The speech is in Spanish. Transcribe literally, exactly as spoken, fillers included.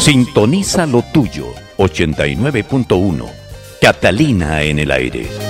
Sintoniza lo tuyo, ochenta y nueve punto uno. Catalina en el aire.